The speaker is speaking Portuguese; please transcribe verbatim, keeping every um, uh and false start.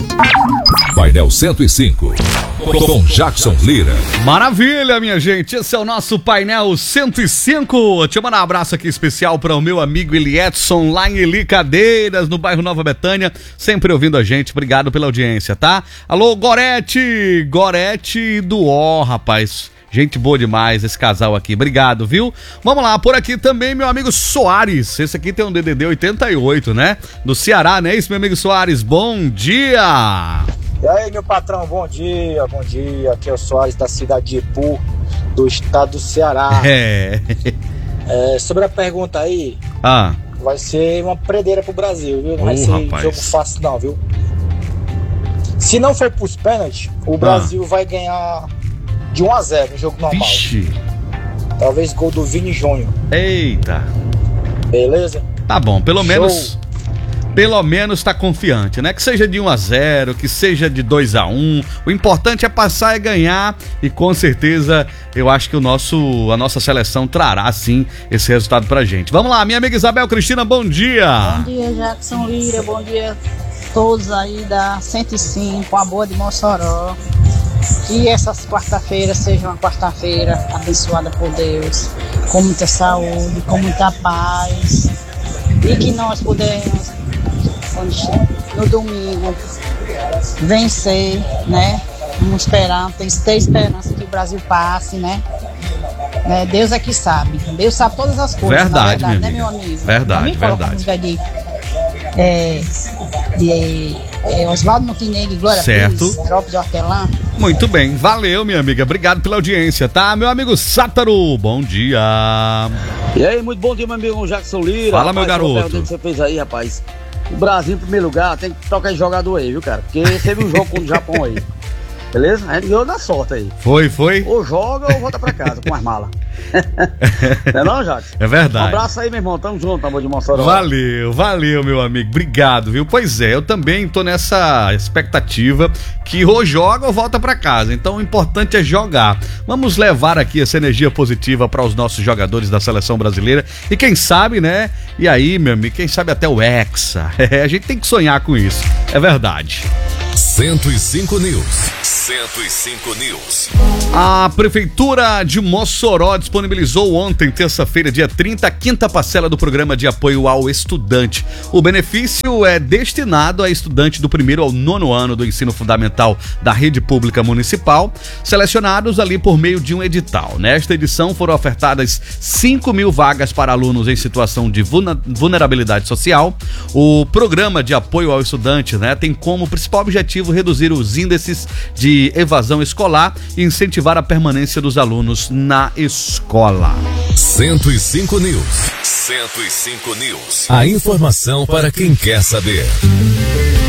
Painel cento e cinco, com Jackson Lira. Maravilha, minha gente. Esse é o nosso Painel cento e cinco. Te mandar um abraço aqui especial para o meu amigo Eliedson, lá em Eli Cadeiras, no bairro Nova Betânia, sempre ouvindo a gente. Obrigado pela audiência, tá? Alô, Gorete, Gorete do Ó, rapaz. Gente boa demais esse casal aqui, obrigado, viu? Vamos lá, por aqui também meu amigo Soares, esse aqui tem um D D D oitenta e oito, né? Do Ceará, né? Isso, meu amigo Soares, bom dia! E aí, meu patrão, bom dia, bom dia. Aqui é o Soares da cidade de Ipu, do estado do Ceará. É. É, sobre a pergunta aí, Ah. vai ser uma prendeira pro Brasil, viu? Não Oh, vai ser rapaz. jogo fácil não, viu? Se não for pros pênaltis, o Brasil ah. vai ganhar de um a zero no jogo normal. Vixe. Talvez gol do Vini Júnior. Eita. Beleza? Tá bom, pelo Show. menos... Pelo menos tá confiante, né? Que seja de um a zero, que seja de dois a um. O importante é passar e ganhar. E com certeza eu acho que o nosso, a nossa seleção trará sim esse resultado pra gente. Vamos lá, minha amiga Isabel Cristina, bom dia. Bom dia, Jackson Lira. Bom dia a todos aí da cento e cinco, a boa de Mossoró. Que essas quarta-feiras seja uma quarta-feira abençoada por Deus, com muita saúde, com muita paz. E que nós podemos no domingo vencer, né? Vamos esperar, tem ter esperança que o Brasil passe, né? É, Deus é que sabe, Deus sabe todas as coisas. Verdade, verdade, né, meu amigo? Verdade, verdade. De, é, de é, Oswaldo Montenegro e Glória certo. Pires, Trópicos de Hortelã. Muito bem, valeu, minha amiga, obrigado pela audiência, tá? Meu amigo Sátaro, bom dia. E aí, muito bom dia, meu amigo Jackson Lira. Fala, rapaz, meu garoto. Que você fez aí, rapaz. O Brasil, em primeiro lugar, tem que trocar de jogador aí, viu, cara? Porque teve um jogo com o Japão aí. Beleza? A gente ganhou na sorte aí. Foi, foi. Ou joga ou volta pra casa com as malas. Não é não, Jackson? É verdade. Um abraço aí, meu irmão. Tamo junto, amor de Mossoró. Valeu, valeu, meu amigo. Obrigado, viu? Pois é, eu também tô nessa expectativa que ou joga ou volta pra casa. Então o importante é jogar. Vamos levar aqui essa energia positiva para os nossos jogadores da seleção brasileira. E quem sabe, né? E aí, meu amigo, quem sabe até o Hexa. É, a gente tem que sonhar com isso. É verdade. cento e cinco News. cento e cinco News. A Prefeitura de Mossoró disponibilizou ontem, terça-feira, dia trinta, a quinta parcela do programa de apoio ao estudante. O benefício é destinado a estudante do primeiro ao nono ano do ensino fundamental da rede pública municipal, selecionados ali por meio de um edital. Nesta edição foram ofertadas cinco mil vagas para alunos em situação de vulnerabilidade social. O programa de apoio ao estudante, né, tem como principal objetivo reduzir os índices de evasão escolar e incentivar a permanência dos alunos na escola. cento e cinco News. cento e cinco News. A informação para quem quer saber.